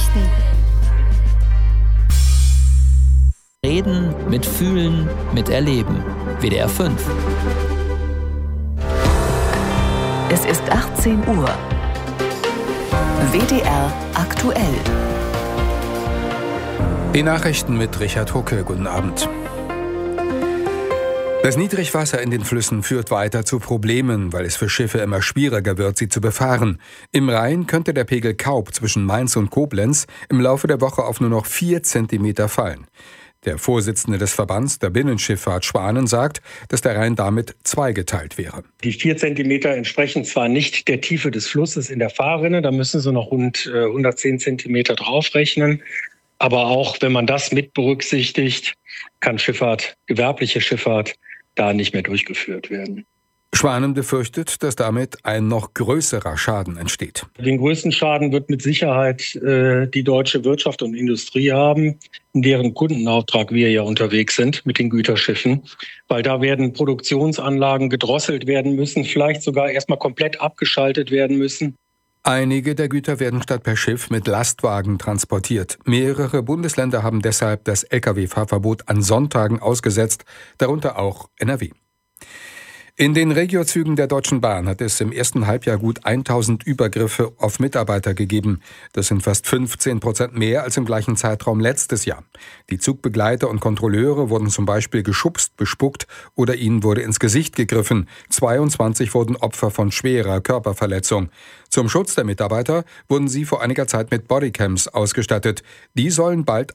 Nachrichten. Reden, mitfühlen, miterleben. WDR 5. Es ist 18 Uhr. WDR aktuell. Die Nachrichten mit Richard Hucke. Guten Abend. Das Niedrigwasser in den Flüssen führt weiter zu Problemen, weil es für Schiffe immer schwieriger wird, sie zu befahren. Im Rhein könnte der Pegel Kaub zwischen Mainz und Koblenz im Laufe der Woche auf nur noch 4 Zentimeter fallen. Der Vorsitzende des Verbands der Binnenschifffahrt Schwanen sagt, dass der Rhein damit zweigeteilt wäre. Die 4 Zentimeter entsprechen zwar nicht der Tiefe des Flusses in der Fahrrinne, da müssen Sie noch rund 110 Zentimeter draufrechnen. Aber auch wenn man das mit berücksichtigt, kann Schifffahrt, gewerbliche Schifffahrt, da nicht mehr durchgeführt werden. Schwanen befürchtet, dass damit ein noch größerer Schaden entsteht. Den größten Schaden wird mit Sicherheit die deutsche Wirtschaft und Industrie haben, in deren Kundenauftrag wir ja unterwegs sind mit den Güterschiffen. Weil da werden Produktionsanlagen gedrosselt werden müssen, vielleicht sogar erstmal komplett abgeschaltet werden müssen. Einige der Güter werden statt per Schiff mit Lastwagen transportiert. Mehrere Bundesländer haben deshalb das Lkw-Fahrverbot an Sonntagen ausgesetzt, darunter auch NRW. In den Regiozügen der Deutschen Bahn hat es im ersten Halbjahr gut 1000 Übergriffe auf Mitarbeiter gegeben. Das sind fast 15% mehr als im gleichen Zeitraum letztes Jahr. Die Zugbegleiter und Kontrolleure wurden zum Beispiel geschubst, bespuckt oder ihnen wurde ins Gesicht gegriffen. 22 wurden Opfer von schwerer Körperverletzung. Zum Schutz der Mitarbeiter wurden sie vor einiger Zeit mit Bodycams ausgestattet. Die sollen bald